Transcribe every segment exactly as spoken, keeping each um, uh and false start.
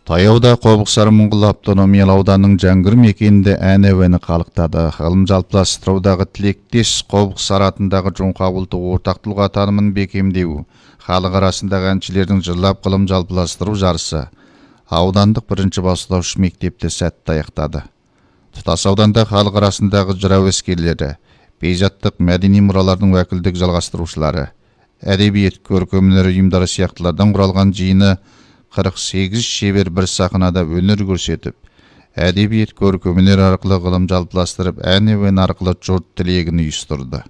Таяуда Қобықсары Мұңғыл автономиялы ауданының Жаңгыр мекенінде ән әуені қалықтады. Ғылым жалпыластырудағы тілектес Қобықсары атындағы Жоңқа ұлттық ортақ тұлға танымын бекемдеу, халық арасындағы әншілердің жырлап ғылым жалпыластыру жарысы аудандық бірінші бастауыш мектепте сәтті аяқтады. Тұтас ауданда халық арасындағы жыр әуескерлері, бейжаттық мәдени мұралардың уәкілдік жалғастырушылары, әдебиет көркемөнер ұйымдары сияқтылардан құралған жиыны қырық сегіз шебер бір сахнада өнер көрсетіп, әдебиет көркемөнер арқылы ғылым жалпыластырып, ән әуен арқылы жұрт тілегін ұйыстырды.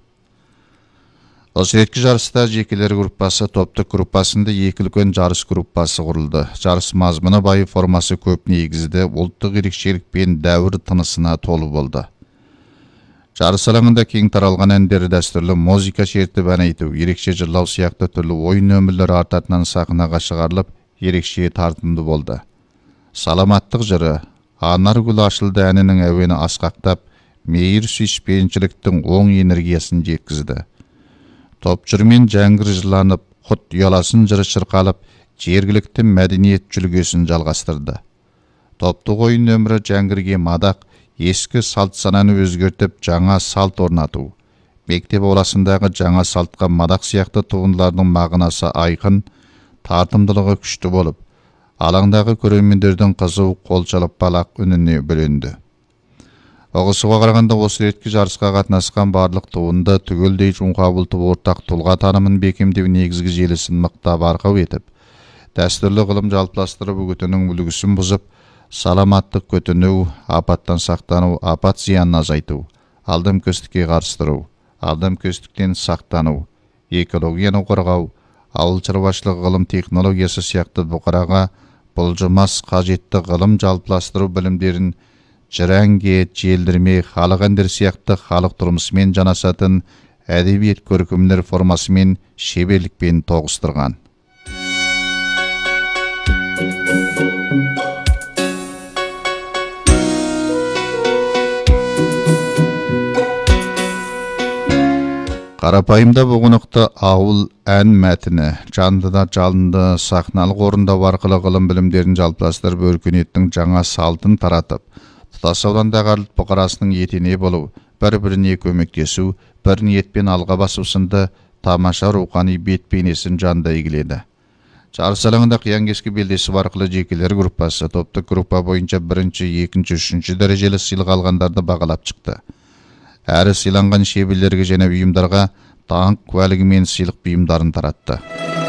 Осы реткі жарыста жекелер группасы, топтық группасында екі үлкен жарыс группасы құрылды. Жарыс мазмұны бай, формасы көп негізді, ұлттық ерекшелік пен дәуір тынысына толы болды. Жарыс алаңында кең таралған әндері дәстүрлі музыка шертіп ән айту, ерекше жырлау сияқты түрлі ойын өмірлері артатынан сахнаға шығарылып, ерекше тартымды болды. Саламаттық жыры, Анар гүлі ашылды әнінің әуені асқақтап, мейір сүйіспеншіліктің оң энергиясын жеткізді. Топ жырмен Жәңгір жырланып, құт ұяласын жыры шырқалып, жергілікті мәдениет жүлгесін жалғастырды. Топтық ойын өмірі Жәңгірге мадақ, ескі салт сананы өзгертіп, жаңа салт орнату. Мектеп ауласындағы жаңа салтқа мадақ сияқты туындылардың мағынасы айқын, тартымдылығы күшті болып, алаңдағы көрермендердің қызу қолшалып балақ үніне бөленді. Оғысыға қарағанда осы реткі жарысқа қатынасқан барлық туынды түгелдей Жоңқа ұлттық ортақ тұлға танымын бекемдеу негізгі желісін мықтап арқау етіп, дәстүрлі ғылым жалпыластырып үгітінің үлгісін бұзып, саламаттық көтіну, апаттан сақтану, апат зиянын азайту, алдымкөстікке қарсы тұру, алдымкөстіктен сақтану, экологияны қорғау, ауыл шаруашылығы ғылым технологиясы сияқты бұқараға бұлжымас қажетті ғылым жалпыластыру білімдерін жыр әнге, желдірме, халық әндері сияқты халық тұрмысымен жанасатын әдебиет көркемөнер формасымен шеберлікпен тоғыстырған. Қарапайымда бұғынықты ауыл ән мәтіні, жандыда жалынды сахналық орындау арқылы ғылым білімдерін жалпыластырып, өркениеттің жаңа салтын таратып, тұтас аудандағы арлы бұқарасының етене болу, бір-біріне көмектесу, бір ниетпен алға басу сынды тамаша рухани бет-бейнесін жанда игіледі. Жарыс алаңында қиян-кескі белдесу арқылы жекелер группасы, топтық группа бойынша бірінші, екінші, үшінші дәрежелі сыйлық алғандарды бағалап шықты. Әрі сыйланған шеберлерге және ұйымдарға даңқ куәлігі мен сыйлық бұйымдарын таратты.